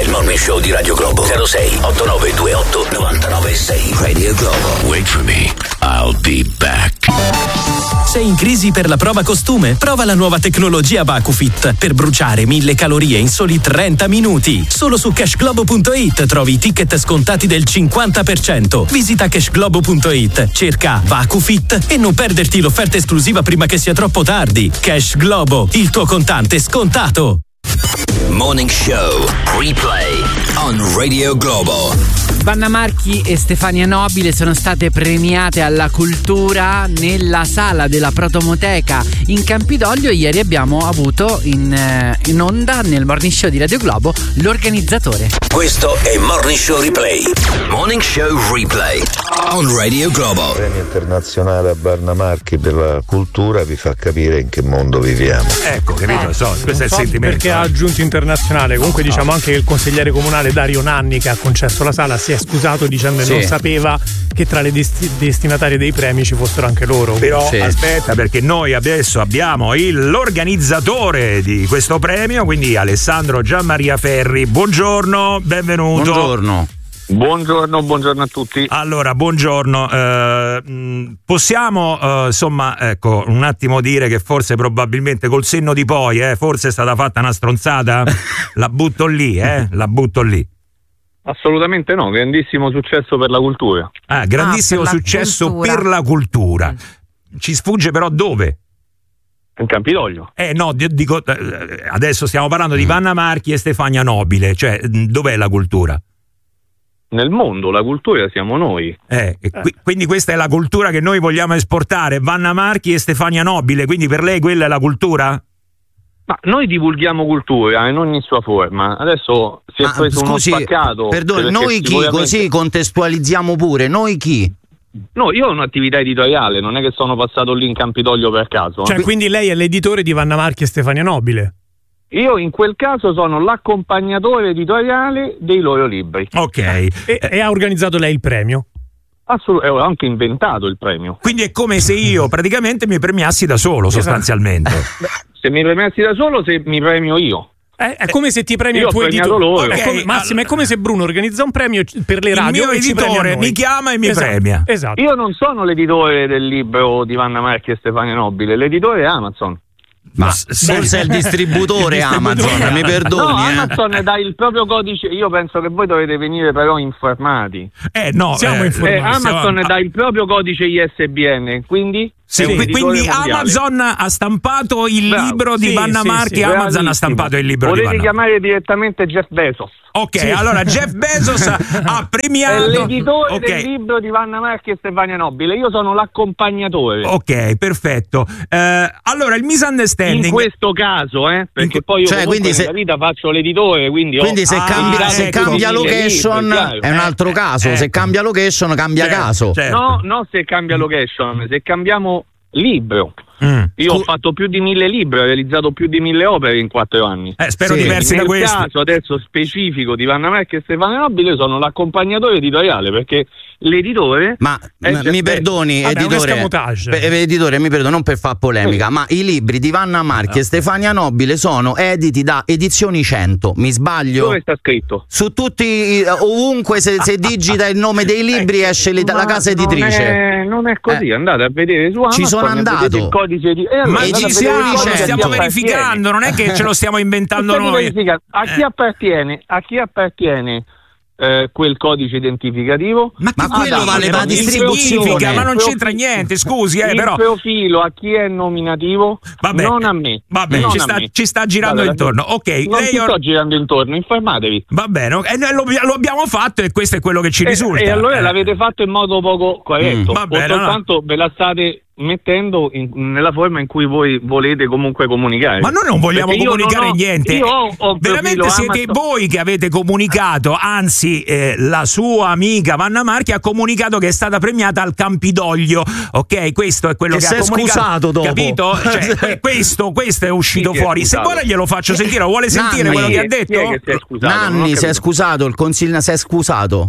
il Morning Show di Radio Globo. 06 8928 996. Radio Globo. Wait for me, I'll be back. Sei in crisi per la prova costume? Prova la nuova tecnologia VacuFit per bruciare 1000 calorie in soli 30 minuti. Solo su cashglobo.it trovi ticket scontati del 50%. Visita cashglobo.it, cerca VacuFit e non perderti l'offerta esclusiva prima che sia troppo tardi. Cash Globo, il tuo contante scontato. Morning Show Replay on Radio Globo. Vanna Marchi e Stefania Nobile sono state premiate alla cultura nella sala della Protomoteca in Campidoglio. Ieri abbiamo avuto in onda nel Morning Show di Radio Globo l'organizzatore. Questo è Morning Show Replay. Morning Show Replay on Radio Globo. Il premio internazionale a Vanna Marchi per la cultura vi fa capire in che mondo viviamo. Ecco, capito? Questo è il sentimento. Perché ha aggiunto internazionale. Comunque diciamo anche che il consigliere comunale Dario Nanni, che ha concesso la sala, si è scusato dicendo che non sapeva che tra le destinatarie dei premi ci fossero anche loro. Però aspetta, perché noi adesso abbiamo l'organizzatore di questo premio, quindi Alessandro Gianmaria Ferri. Buongiorno, benvenuto. Buongiorno a tutti. Allora, buongiorno. Possiamo insomma, ecco, un attimo dire che forse probabilmente col senno di poi, forse è stata fatta una stronzata? La butto lì. Assolutamente no, grandissimo successo per la cultura. Grandissimo successo per la cultura. Ci sfugge però dove? In Campidoglio. No, dico, adesso stiamo parlando di Vanna Marchi e Stefania Nobile, cioè dov'è la cultura? Nel mondo, la cultura siamo noi. Quindi questa è la cultura che noi vogliamo esportare, Vanna Marchi e Stefania Nobile, quindi per lei quella è la cultura? Ma noi divulghiamo cultura in ogni sua forma. Adesso si è preso uno spaccato. Perdone, noi chi? Così contestualizziamo pure, noi chi? No, io ho un'attività editoriale, non è che sono passato lì in Campidoglio per caso. Cioè, quindi lei è l'editore di Vanna Marchi e Stefania Nobile? Io in quel caso sono l'accompagnatore editoriale dei loro libri. Ok. E ha organizzato lei il premio? Assolutamente, ho anche inventato il premio. Quindi è come se io praticamente mi premiassi da solo, sostanzialmente. Se mi premiassi da solo, se mi premio io. È come se ti premia il tuo editore. Massimo, è come se Bruno organizza un premio per le radio. Il mio editore mi chiama e mi premia. Esatto. Io non sono l'editore del libro di Vanna Marchi e Stefania Nobile, l'editore è Amazon. Ma forse è il distributore Amazon, mi perdoni. No, Amazon dà il proprio codice. Io penso che voi dovete venire però informati. Siamo informati. Amazon dà il proprio codice ISBN, quindi quindi Amazon ha stampato il libro di Vanna Marchi. Amazon ha stampato il libro di Vanna. Potete chiamare direttamente Jeff Bezos. Ok, allora Jeff Bezos ha premiato. È l'editore del libro di Vanna Marchi e Stefania Nobile. Io sono l'accompagnatore. Ok, perfetto. Allora il misunderstanding in questo caso, perché poi io nella vita faccio l'editore, quindi se cambia location è un altro caso. Se cambia location cambia caso. Certo. No, se cambia location, se cambiamo libro. Io ho fatto più di 1000 libri, ho realizzato più di 1000 opere in 4 anni. Spero diversi da questi. Nel caso adesso specifico di Vanna Marchi e Stefania Nobile, io sono l'accompagnatore editoriale, perché l'editore. Ma mi perdoni, editore, mi perdono, non per far polemica, ma i libri di Vanna Marchi e Stefania Nobile sono editi da Edizioni 100. Mi sbaglio? Dove sta scritto? Su tutti, ovunque se digita il nome dei libri esce la casa editrice. Non è così, andate a vedere su Amazon. Ci sono andato. Il codice di ma ci siamo, lo stiamo verificando, non è che ce lo stiamo inventando noi. A chi appartiene quel codice identificativo? Ma quello vale la distribuzione. Ma non c'entra niente, scusi, però. Il profilo a chi è nominativo? Non a me. Vabbè, ci sta girando intorno. Ok, non ci sto girando intorno, informatevi. Va bene, noi lo abbiamo fatto e questo è quello che ci risulta. E allora l'avete fatto in modo poco corretto. Va bene, o soltanto ve la state mettendo nella forma in cui voi volete comunque comunicare. Ma noi non vogliamo comunicare niente. Ho veramente siete voi che avete comunicato, anzi la sua amica Vanna Marchi ha comunicato che è stata premiata al Campidoglio. Ok, questo è quello che ha comunicato. Scusato dopo. Capito? Cioè, questo è uscito fuori. Se vuole glielo faccio sentire, vuole sentire quello che ha detto? Nanni si è scusato, il consiglio si è scusato.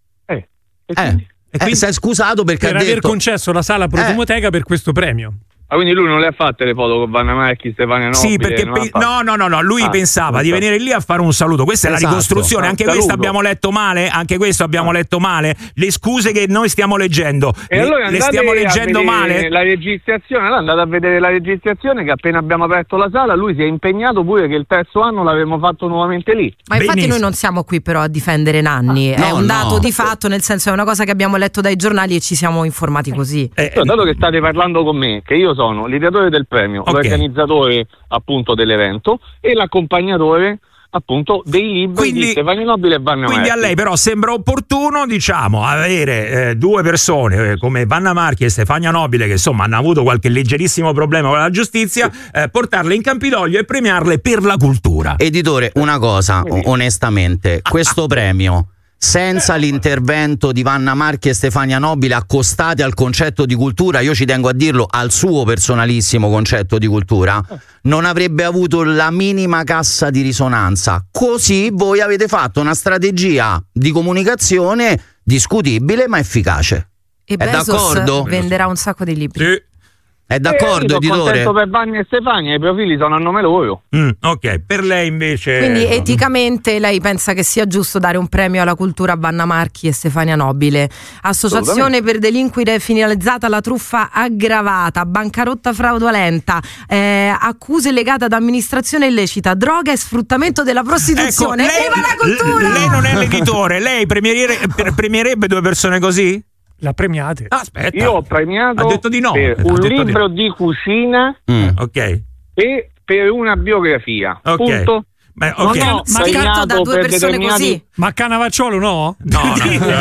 E quindi si è scusato perché per aver concesso la sala Protomoteca per questo premio. quindi lui non le ha fatte le foto con Vanna Marchi, Stefania Nobile? Sì, perché no, lui pensava di venire lì a fare un saluto. Questa è la ricostruzione, anche questo abbiamo letto male, le scuse che noi stiamo leggendo. E allora le stiamo leggendo male? La registrazione, allora andate a vedere la registrazione che appena abbiamo aperto la sala lui si è impegnato pure che il terzo anno l'avremmo fatto nuovamente lì. Ma infatti noi non siamo qui però a difendere Nanni, è un dato di fatto, nel senso è una cosa che abbiamo letto dai giornali e ci siamo informati così. Dato che state parlando con me, che io sono l'ideatore del premio, l'organizzatore appunto dell'evento e l'accompagnatore appunto dei libri di Stefania Nobile e Vanna Marchi. Quindi a lei però sembra opportuno, diciamo, avere due persone come Vanna Marchi e Stefania Nobile, che insomma hanno avuto qualche leggerissimo problema con la giustizia, portarle in Campidoglio e premiarle per la cultura. Editore, una cosa, onestamente, questo premio senza l'intervento di Vanna Marchi e Stefania Nobile accostati al concetto di cultura, io ci tengo a dirlo, al suo personalissimo concetto di cultura, non avrebbe avuto la minima cassa di risonanza. Così voi avete fatto una strategia di comunicazione discutibile ma efficace. E Bezos venderà un sacco di libri. Sì. È d'accordo, editore? Sono contento per Vanni e Stefania, i profili sono a nome loro. Ok, per lei invece... Quindi eticamente lei pensa che sia giusto dare un premio alla cultura a Vanna Marchi e Stefania Nobile. Associazione per delinquere finalizzata alla truffa aggravata, bancarotta fraudolenta, accuse legate ad amministrazione illecita, droga e sfruttamento della prostituzione. Ecco, la cultura! Lei non è l'editore, lei premierebbe due persone così? L'ha premiate. Aspetta. Io ho premiato ha detto di no. Per un libro di cucina ok. E per una biografia. Punto. Beh, okay. Non ho premiato da due persone così. Ma Cannavacciuolo no? No,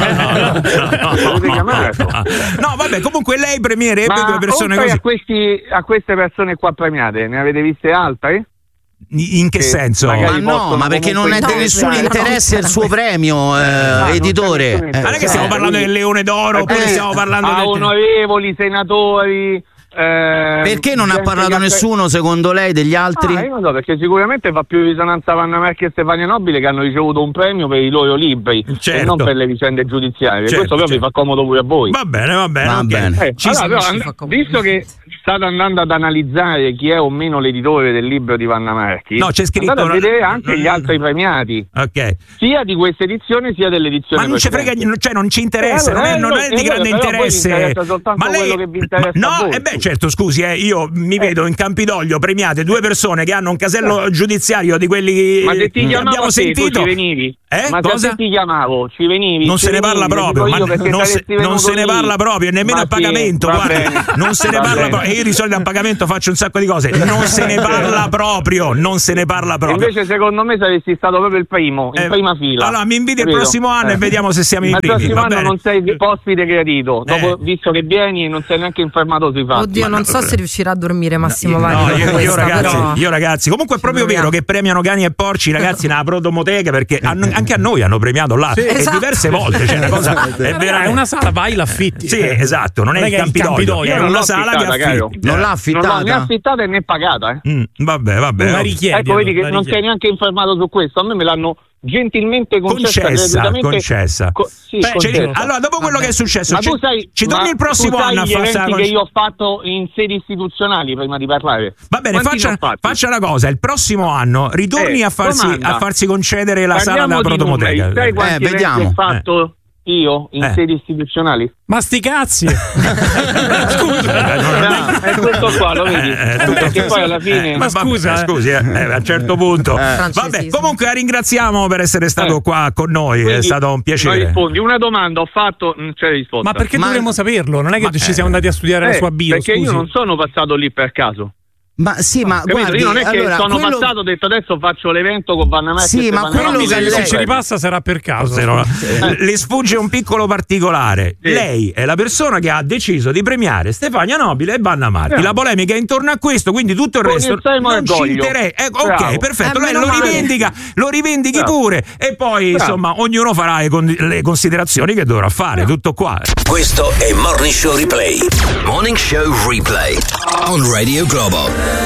vabbè, comunque lei premierebbe due persone così. A queste persone qua premiate, ne avete viste altre? In che senso? Ma no, ma perché non è di nessun interesse il suo premio, editore. Non è che stiamo parlando del Leone d'Oro, oppure stiamo parlando a onorevoli senatori. Perché non ha parlato nessuno secondo lei degli altri? Io non so, perché sicuramente fa più risonanza Vanna Marchi e Stefania Nobile, che hanno ricevuto un premio per i loro libri e non per le vicende giudiziarie. Questo però vi fa comodo pure a voi. Va bene. Allora, però, visto che state andando ad analizzare chi è o meno l'editore del libro di Vanna Marchi, c'è scritto, andate a vedere anche gli altri premiati, sia di questa edizione sia dell'edizione ma non ci frega, cioè non ci interessa, non è di grande interesse. Ma lei quello che vi interessa certo, scusi, io mi vedo in Campidoglio premiate due persone che hanno un casello giudiziario di quelli che abbiamo sentito. Ci venivi? Ma cosa? Se ti chiamavo, ci venivi? Non se ne parla proprio, non se ne parla proprio, nemmeno a pagamento, guarda, non se ne parla proprio. Io di solito a pagamento faccio un sacco di cose, non se ne parla proprio, Invece secondo me saresti stato proprio il primo, in prima fila. Allora mi inviti il prossimo anno e vediamo se siamo in primi. Il prossimo anno non sei ospite gradito, dopo, visto che vieni non sei neanche informato sui fatti. Oddio, non so se riuscirà a dormire Massimo Vanni. Io ragazzi, comunque è proprio vero che premiano cani e porci, ragazzi, nella protomoteca, perché anche a noi hanno premiato là e diverse volte, cioè, una cosa è una sala, vai l'affitti. Sì, esatto, non è il Campidoglio, è una sala che affitti. Non l'ha affittata? Non l'ho né affittata né pagata. Vabbè. Una richiesta. Ecco, vedi che non sei neanche informato su questo. A me me l'hanno gentilmente concessa. Allora, dopo quello che è successo, ci torni il prossimo anno a fare che io ho fatto in sedi istituzionali prima di parlare. Va bene, faccia una cosa, il prossimo anno ritorni a farsi concedere la sala della protomoteca. Sai quanti eventi ho fatto io in sedi istituzionali? Ma sti cazzi! Scusa, è questo qua, lo vedi? Perché poi alla fine. Ma scusa, scusi, a un certo punto. Vabbè, comunque la ringraziamo per essere stato qua con noi. Quindi, è stato un piacere. Rispondi una domanda, ho fatto, non c'è risposta. Ma perché dovremmo saperlo? Non è che ci siamo andati a studiare la sua bio. Perché io non sono passato lì per caso. Ma sì, ma guardi, io non è che sono passato, ho detto adesso faccio l'evento con Vanna Marchi. Sì, ma quello che se ci ripassa sarà per caso. Le sfugge un piccolo particolare. Lei è la persona che ha deciso di premiare Stefania Nobile e Vanna Marchi. La polemica è intorno a questo, quindi tutto il resto non ci interessa. Ok, perfetto, lei lo rivendichi pure e poi insomma ognuno farà le considerazioni che dovrà fare. Tutto qua. Questo è Morning Show Replay on Radio Globo.